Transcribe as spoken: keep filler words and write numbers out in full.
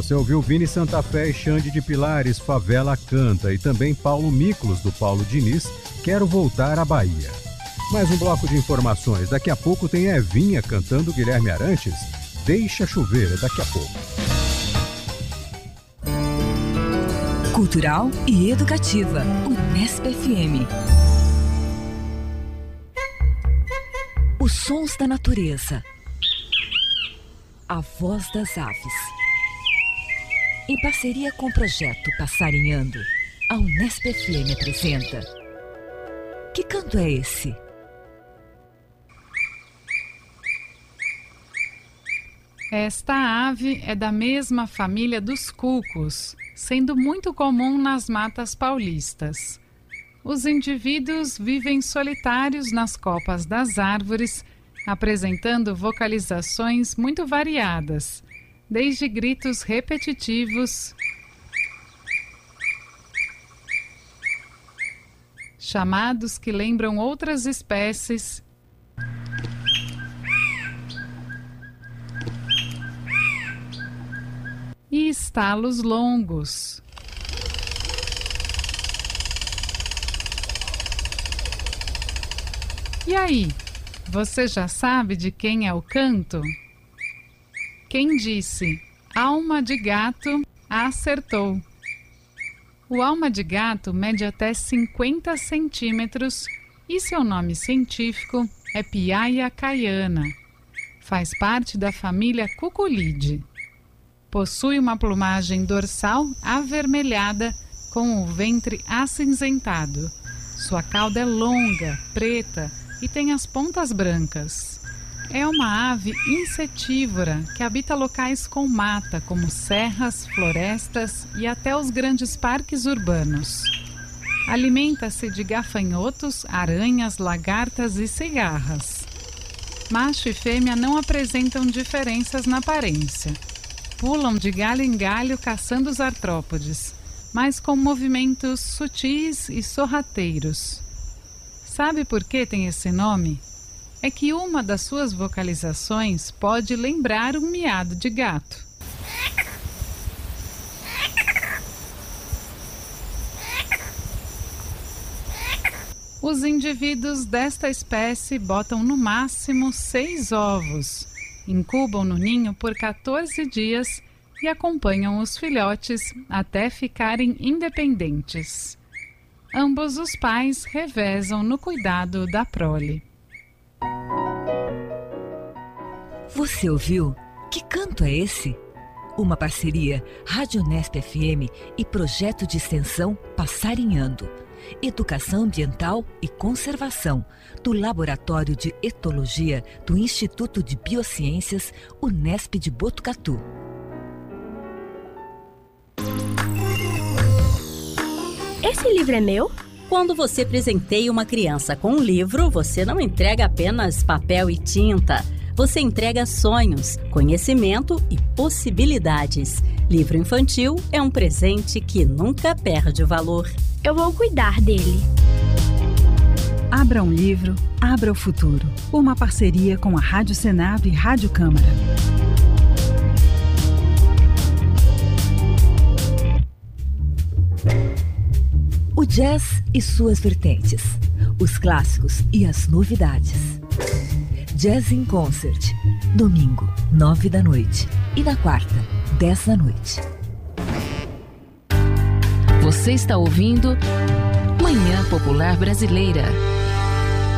Você ouviu Vini Santa Fé e Xande de Pilares, Favela Canta, e também Paulo Miklos, do Paulo Diniz, Quero Voltar à Bahia. Mais um bloco de informações. Daqui a pouco tem Evinha cantando Guilherme Arantes. Deixa chover, é daqui a pouco. Cultural e educativa, Unesp F M. Os sons da natureza. A voz das aves. Em parceria com o projeto Passarinhando, a Unesp F M apresenta Que canto é esse? Esta ave é da mesma família dos cucos, sendo muito comum nas matas paulistas. Os indivíduos vivem solitários nas copas das árvores, apresentando vocalizações muito variadas, desde gritos repetitivos, chamados que lembram outras espécies, e estalos longos. E aí, você já sabe de quem é o canto? Quem disse alma de gato acertou. O alma de gato mede até cinquenta centímetros e seu nome científico é Piaia caiana. Faz parte da família Cuculidae. Possui uma plumagem dorsal avermelhada com o ventre acinzentado. Sua cauda é longa, preta e tem as pontas brancas. É uma ave insetívora que habita locais com mata, como serras, florestas e até os grandes parques urbanos. Alimenta-se de gafanhotos, aranhas, lagartas e cigarras. Macho e fêmea não apresentam diferenças na aparência. Pulam de galho em galho caçando os artrópodes, mas com movimentos sutis e sorrateiros. Sabe por que tem esse nome? É que uma das suas vocalizações pode lembrar um miado de gato. Os indivíduos desta espécie botam no máximo seis ovos, incubam no ninho por quatorze dias e acompanham os filhotes até ficarem independentes. Ambos os pais revezam no cuidado da prole. Você ouviu? Que canto é esse? Uma parceria Rádio Unesp F M e projeto de extensão Passarinhando. Educação Ambiental e Conservação, do Laboratório de Etologia do Instituto de Biociências Unesp de Botucatu. Esse livro é meu? Quando você presenteia uma criança com um livro, você não entrega apenas papel e tinta. Você entrega sonhos, conhecimento e possibilidades. Livro infantil é um presente que nunca perde o valor. Eu vou cuidar dele. Abra um livro, abra o futuro. Uma parceria com a Rádio Senado e Rádio Câmara. O jazz e suas vertentes. Os clássicos e as novidades. Jazz in Concert. Domingo, nove da noite. E na quarta, dez da noite. Você está ouvindo Manhã Popular Brasileira.